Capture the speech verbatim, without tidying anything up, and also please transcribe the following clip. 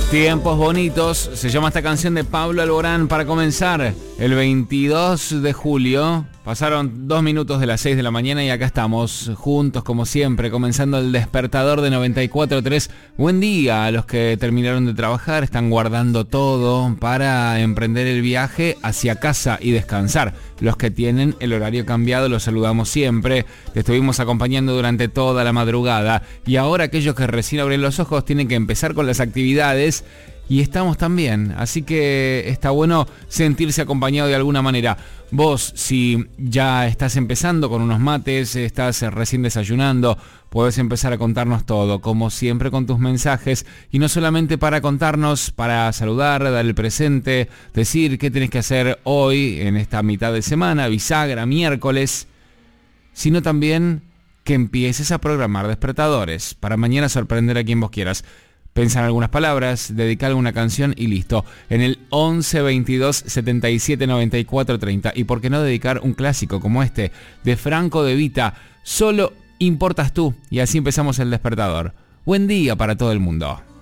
Tiempos bonitos, se llama esta canción de Pablo Alborán para comenzar el veintidós de julio. Pasaron dos minutos de las seis de la mañana y acá estamos juntos como siempre, comenzando el despertador de noventa y cuatro punto tres. Buen día a los que terminaron de trabajar, están guardando todo para emprender el viaje hacia casa y descansar. Los que tienen el horario cambiado los saludamos siempre, te estuvimos acompañando durante toda la madrugada y ahora aquellos que recién abren los ojos tienen que empezar con las actividades. Y estamos también, así que está bueno sentirse acompañado de alguna manera. Vos, si ya estás empezando con unos mates, estás recién desayunando, podés empezar a contarnos todo, como siempre con tus mensajes. Y no solamente para contarnos, para saludar, dar el presente, decir qué tenés que hacer hoy, en esta mitad de semana, bisagra, miércoles, sino también que empieces a programar despertadores, para mañana sorprender a quien vos quieras. Pensar en algunas palabras, dedicar alguna canción y listo. En el once veintidós setenta y siete noventa y cuatro treinta. Y por qué no dedicar un clásico como este, de Franco De Vita, Solo importas tú. Y así empezamos el despertador. Buen día para todo el mundo.